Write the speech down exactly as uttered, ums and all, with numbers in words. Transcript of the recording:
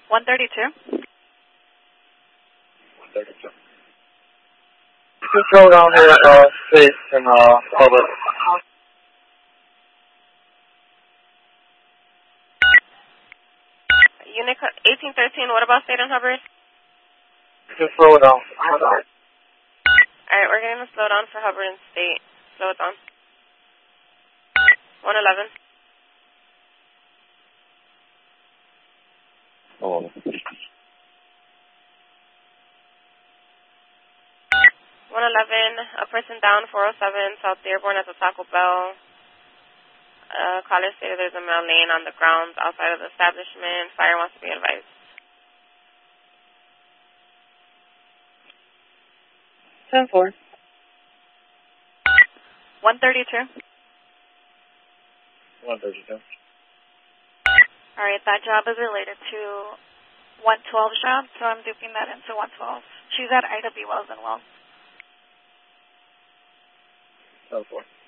one thirty-two. one thirty-two. Just slow down here, uh, space and, uh, Hubbard. Unit eighteen thirteen, what about State and Hubbard? Just slow it down. Alright, we're going to slow down for Hubbard and State. Slow it down. one eleven. Oh. one eleven, a person down, four oh seven, South Dearborn at the Taco Bell. Uh, caller stated there's a male laying on the ground outside of the establishment. Fire wants to be advised. ten four. one thirty-two. one thirty-two. Alright, that job is related to one twelve job, so I'm duping that into one twelve. She's at Ida B. Wells and Wells. ten four.